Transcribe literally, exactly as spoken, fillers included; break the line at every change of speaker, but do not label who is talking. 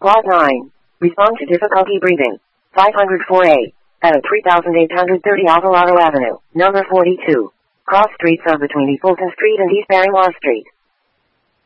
Clause nine. Respond to difficulty breathing. five oh four A. At thirty-eight thirty Alvarado Avenue, number forty-two. Cross streets are between East Fulton Street and East Barrymore Street.